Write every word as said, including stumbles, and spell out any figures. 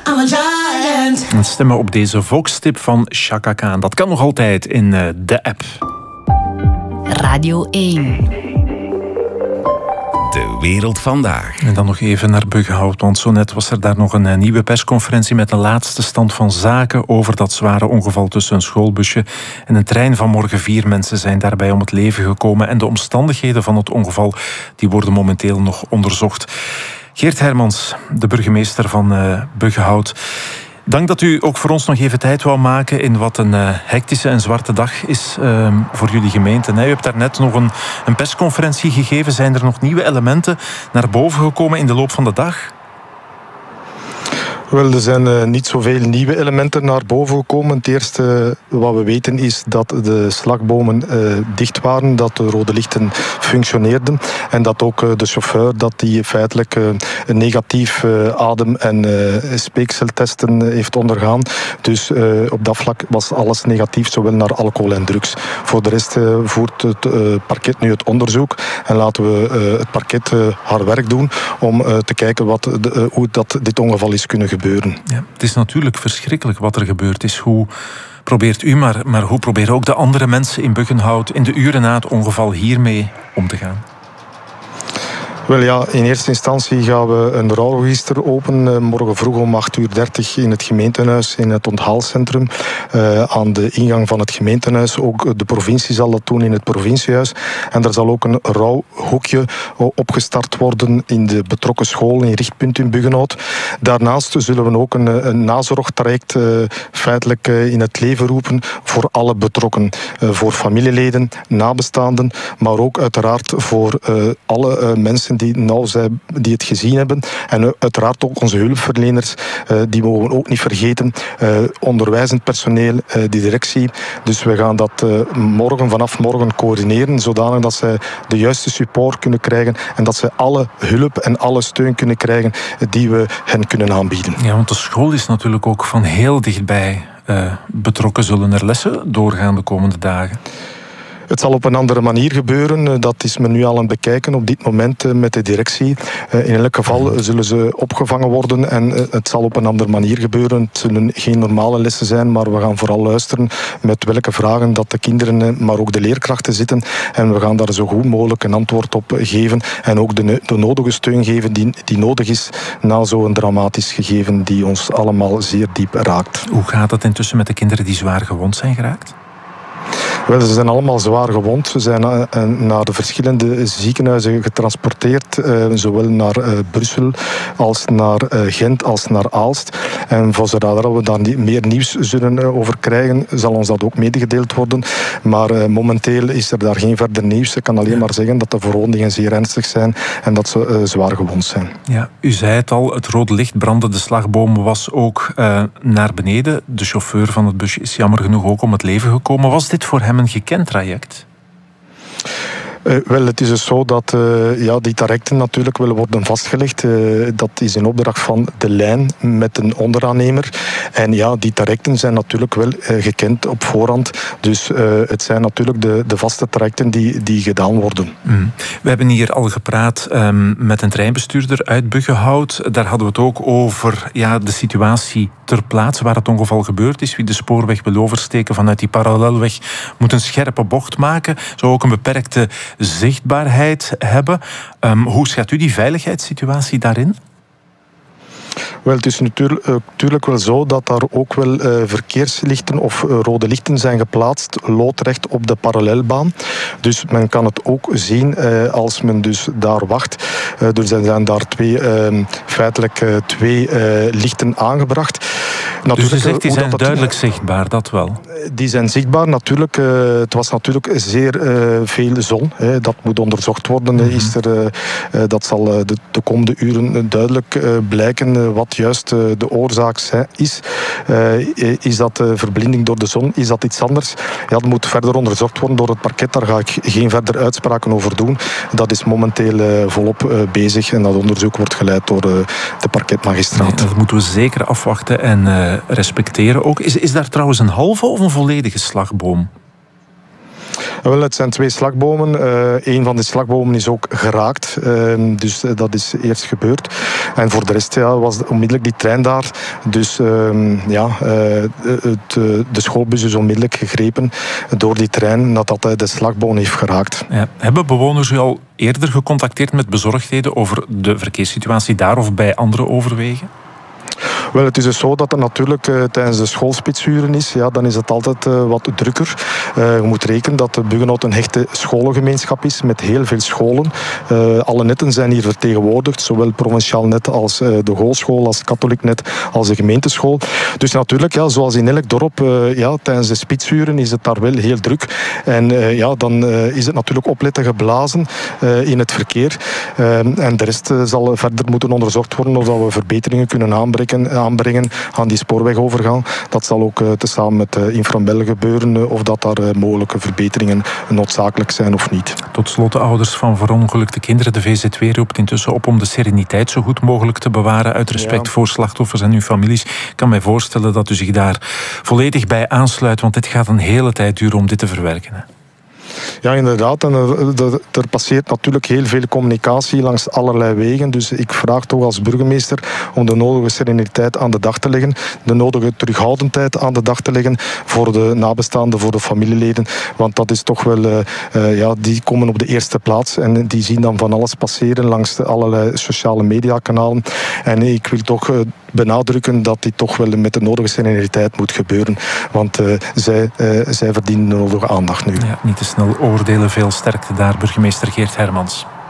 I'm a giant. En stemmen op deze volkstip van Chaka Khan. Dat kan nog altijd in uh, de app. Radio één. De wereld vandaag. En dan nog even naar Buggenhout, want zo net was er daar nog een nieuwe persconferentie met een laatste stand van zaken over dat zware ongeval tussen een schoolbusje en een trein. Vanmorgen vier mensen zijn daarbij om het leven gekomen en de omstandigheden van het ongeval die worden momenteel nog onderzocht. Geert Hermans, de burgemeester van uh, Buggenhout. Dank dat u ook voor ons nog even tijd wou maken in wat een uh, hectische en zwarte dag is uh, voor jullie gemeente. Nee, u hebt daarnet nog een, een persconferentie gegeven. Zijn er nog nieuwe elementen naar boven gekomen in de loop van de dag? Wel, er zijn uh, niet zoveel nieuwe elementen naar boven gekomen. Het eerste uh, wat we weten is dat de slagbomen uh, dicht waren, dat de rode lichten functioneerden en dat ook uh, de chauffeur dat die feitelijk uh, een negatief uh, adem- en uh, speekseltesten uh, heeft ondergaan. Dus uh, op dat vlak was alles negatief, zowel naar alcohol en drugs. Voor de rest uh, voert het uh, parket nu het onderzoek en laten we uh, het parket uh, haar werk doen om uh, te kijken wat de, uh, hoe dat dit ongeval is kunnen gebeuren. Ja, het is natuurlijk verschrikkelijk wat er gebeurd is. Hoe probeert u, maar, maar hoe proberen ook de andere mensen in Buggenhout in de uren na het ongeval hiermee om te gaan? Wel ja, in eerste instantie gaan we een rouwregister openen. Morgen vroeg om acht uur dertig in het gemeentehuis, in het onthaalcentrum. Uh, aan de ingang van het gemeentehuis. Ook de provincie zal dat doen in het provinciehuis. En er zal ook een rouwhoekje opgestart worden in de betrokken school, in Richtpunt in Buggenhout. Daarnaast zullen we ook een, een nazorgtraject uh, feitelijk uh, in het leven roepen voor alle betrokken. Uh, voor familieleden, nabestaanden, maar ook uiteraard voor uh, alle uh, mensen die nauw zijn, die het gezien hebben. En uiteraard ook onze hulpverleners, uh, die mogen we ook niet vergeten. Uh, onderwijzend personeel, uh, die directie. Dus we gaan dat uh, morgen, vanaf morgen coördineren, zodanig dat zij de juiste support kunnen krijgen en dat zij alle hulp en alle steun kunnen krijgen die we hen kunnen aanbieden. Ja, want de school is natuurlijk ook van heel dichtbij uh, betrokken. Zullen er lessen doorgaan de komende dagen? Het zal op een andere manier gebeuren. Dat is men nu al aan het bekijken op dit moment met de directie. In elk geval zullen ze opgevangen worden en het zal op een andere manier gebeuren. Het zullen geen normale lessen zijn, maar we gaan vooral luisteren met welke vragen dat de kinderen, maar ook de leerkrachten zitten. En we gaan daar zo goed mogelijk een antwoord op geven en ook de, de nodige steun geven die, die nodig is na zo'n dramatisch gegeven die ons allemaal zeer diep raakt. Hoe gaat het intussen met de kinderen die zwaar gewond zijn geraakt? Wel, ze zijn allemaal zwaar gewond. Ze zijn uh, naar de verschillende ziekenhuizen getransporteerd. Uh, zowel naar uh, Brussel als naar uh, Gent als naar Aalst. En voor zodra we daar meer nieuws zullen uh, over krijgen, zal ons dat ook medegedeeld worden. Maar uh, momenteel is er daar geen verder nieuws. Ik kan alleen maar zeggen dat de verwondingen zeer ernstig zijn en dat ze uh, zwaar gewond zijn. Ja, u zei het al, het rode licht brandde, de slagboom was ook uh, naar beneden. De chauffeur van het busje is jammer genoeg ook om het leven gekomen. Was dit voor hem een gekend traject? Uh, wel, het is dus zo dat uh, ja, die trajecten natuurlijk willen worden vastgelegd. Uh, dat is in opdracht van de lijn met een onderaannemer. En ja, die trajecten zijn natuurlijk wel uh, gekend op voorhand. Dus uh, het zijn natuurlijk de, de vaste trajecten die, die gedaan worden. Mm. We hebben hier al gepraat um, met een treinbestuurder uit Buggenhout. Daar hadden we het ook over ja, de situatie ter plaatse waar het ongeval gebeurd is. Wie de spoorweg wil oversteken vanuit die parallelweg moet een scherpe bocht maken. Zou ook een beperkte zichtbaarheid hebben. Um, hoe schat u die veiligheidssituatie daarin? Wel, het is natuurlijk, uh, natuurlijk wel zo dat daar ook wel uh, verkeerslichten of uh, rode lichten zijn geplaatst, loodrecht op de parallelbaan. Dus men kan het ook zien uh, als men dus daar wacht. Uh, er zijn, zijn daar twee, uh, feitelijk uh, twee uh, lichten aangebracht. Natuurlijk, dus u zegt, die zijn dat duidelijk dat, zichtbaar, dat wel? Die zijn zichtbaar, natuurlijk. Uh, het was natuurlijk zeer uh, veel zon. Hè. Dat moet onderzocht worden. Mm-hmm. Is er, uh, uh, dat zal uh, de, de komende uren duidelijk uh, blijken uh, wat juist uh, de oorzaak is. Uh, is dat uh, verblinding door de zon? Is dat iets anders? Ja, dat moet verder onderzocht worden door het parket. Daar ga ik geen verder uitspraken over doen. Dat is momenteel uh, volop uh, bezig en dat onderzoek wordt geleid door uh, de parketmagistraat. Nee, dat moeten we zeker afwachten en uh, respecteren ook. Is, is daar trouwens een halve of een volledige slagboom? Wel, het zijn twee slagbomen. Uh, een van die slagbomen is ook geraakt. Uh, dus uh, dat is eerst gebeurd. En voor de rest ja, was onmiddellijk die trein daar. Dus uh, ja, uh, het, uh, de schoolbus is onmiddellijk gegrepen door die trein nadat hij de slagboom heeft geraakt. Ja. Hebben bewoners u al eerder gecontacteerd met bezorgdheden over de verkeerssituatie daar of bij andere overwegen? Wel, het is dus zo dat er natuurlijk uh, tijdens de schoolspitsuren is. Ja, dan is het altijd uh, wat drukker. Uh, je moet rekenen dat de Buggenhout een hechte scholengemeenschap is met heel veel scholen. Uh, alle netten zijn hier vertegenwoordigd, zowel provinciaal net als uh, de hogeschool, als het katholiek net, als de gemeenteschool. Dus natuurlijk, ja, zoals in elk dorp, uh, ja, tijdens de spitsuren is het daar wel heel druk. En uh, ja, dan uh, is het natuurlijk opletten geblazen uh, in het verkeer. Uh, en de rest uh, zal verder moeten onderzocht worden of dat we verbeteringen kunnen aanbrengen. aanbrengen aan die spoorwegovergang. Dat zal ook uh, tezamen met uh, Infrabel gebeuren uh, of dat daar uh, mogelijke verbeteringen noodzakelijk zijn of niet. Tot slot, de ouders van verongelukte kinderen. De V Z W roept intussen op om de sereniteit zo goed mogelijk te bewaren uit respect ja. voor slachtoffers en hun families. Ik kan mij voorstellen dat u zich daar volledig bij aansluit, want dit gaat een hele tijd duren om dit te verwerken. Hè? Ja, inderdaad. En er, er, er passeert natuurlijk heel veel communicatie langs allerlei wegen. Dus ik vraag toch als burgemeester om de nodige sereniteit aan de dag te leggen. De nodige terughoudendheid aan de dag te leggen voor de nabestaanden, voor de familieleden. Want dat is toch wel... Uh, uh, ja, die komen op de eerste plaats en die zien dan van alles passeren langs de allerlei sociale mediakanalen. En ik wil toch uh, benadrukken dat dit toch wel met de nodige sereniteit moet gebeuren. Want uh, zij, uh, zij verdienen de nodige aandacht nu. Ja, niet te snel oordelen, veel sterkte daar, burgemeester Geert Hermans.